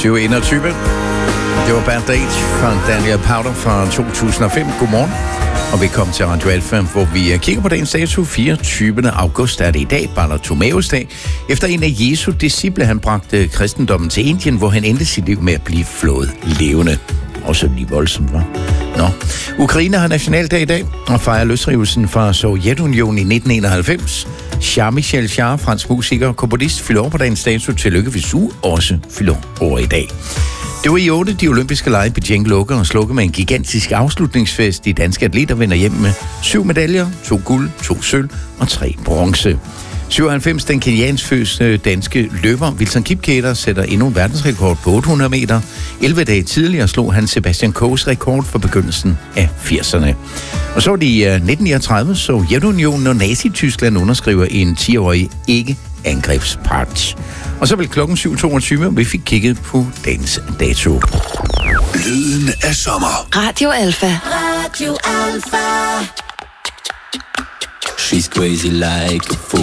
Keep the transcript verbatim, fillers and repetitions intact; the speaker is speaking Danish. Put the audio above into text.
syv enogtyve. Det var Bad Date fra Daniel Powder fra to tusind og fem. Godmorgen, og velkommen til Radio Alfa, hvor vi kigger på dagens dato. fireogtyvende august er det i dag, Bartholomeus dag. Efter en af Jesu disciple, han bragte kristendommen til Indien, hvor han endte sit liv med at blive flået levende. Også lige voldsomt, hva'? Nå. Ukraine har nationaldag i dag og fejrer løsrivelsen fra Sovjetunionen i nitten enoghalvfems. Jean-Michel Jarre, fransk musiker og komponist, fylder over på dagens dato. Tillykke, hvis du også fylder over i dag. Det var i otte, de olympiske lege i Beijing lukker og slukker med en gigantisk afslutningsfest. De danske atleter vender hjem med syv medaljer, to guld, to sølv og tre bronze. syvoghalvfems, den kenyansk-fødte danske løber Wilson Kipketer sætter endnu en verdensrekord på otte hundrede meter. elleve dage tidligere slog han Sebastian Coes rekord for begyndelsen af firserne. Og så var det i nitten niogtredive, Sovjetunionen og Nazi-Tyskland underskriver en ti-årig ikke-angrebspagt. Og så vil klokken syv toogtyve, og vi fik kigget på dagens dato. Lyden af sommer. Radio Alfa. Radio Alfa. She's crazy like a fool.